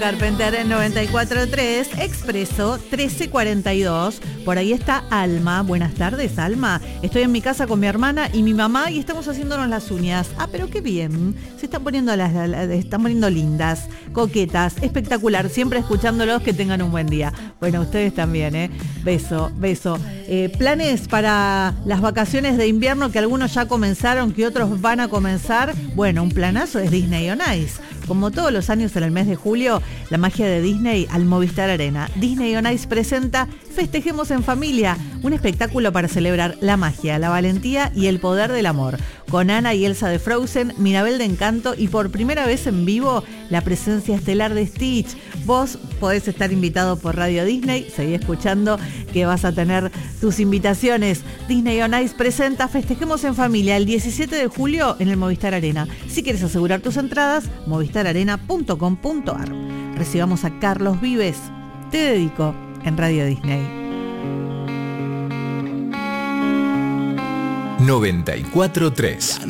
Carpenter en 94.3, Expreso 1342. Por ahí está Alma. Buenas tardes, Alma. Estoy en mi casa con mi hermana y mi mamá y estamos haciéndonos las uñas. Ah, pero qué bien. Se están poniendo están poniendo lindas, coquetas, espectacular. Siempre escuchándolos, que tengan un buen día. Bueno, ustedes también, ¿eh? Beso. Planes para las vacaciones de invierno, que algunos ya comenzaron, que otros van a comenzar. Bueno, un planazo es Disney on Ice. Como todos los años en el mes de julio, la magia de Disney al Movistar Arena. Disney on Ice presenta Festejemos en Familia, un espectáculo para celebrar la magia, la valentía y el poder del amor. Con Anna y Elsa de Frozen, Mirabel de Encanto y por primera vez en vivo, la presencia estelar de Stitch. Vos podés estar invitado por Radio Disney, seguí escuchando que vas a tener tus invitaciones. Disney on Ice presenta Festejemos en Familia el 17 de julio en el Movistar Arena. Si quieres asegurar tus entradas, movistararena.com.ar. Recibamos a Carlos Vives. Te dedico en Radio Disney. 94.3